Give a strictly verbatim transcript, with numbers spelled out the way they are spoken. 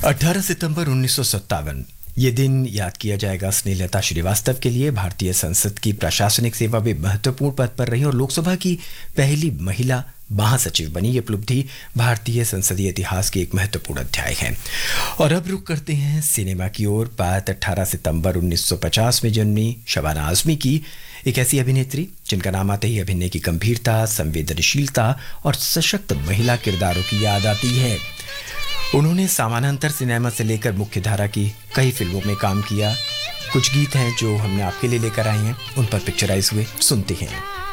अठारह सितंबर उन्नीस सौ सत्तावन ये दिन याद किया जाएगा स्नेहलता श्रीवास्तव के लिए। भारतीय संसद की प्रशासनिक सेवा में महत्वपूर्ण पद पर रही और लोकसभा की पहली महिला महासचिव बनी। ये उपलब्धि भारतीय संसदीय इतिहास की एक महत्वपूर्ण अध्याय है। और अब रुक करते हैं सिनेमा की ओर। बात अठारह सितंबर उन्नीस सौ पचास में जन्मी शबाना आजमी की, एक ऐसी अभिनेत्री जिनका नाम आते ही अभिनय की गंभीरता, संवेदनशीलता और सशक्त महिला किरदारों की याद आती है। उन्होंने समानांतर सिनेमा से लेकर मुख्यधारा की कई फिल्मों में काम किया। कुछ गीत हैं जो हमने आपके लिए लेकर आए हैं, उन पर पिक्चराइज हुए, सुनते हैं।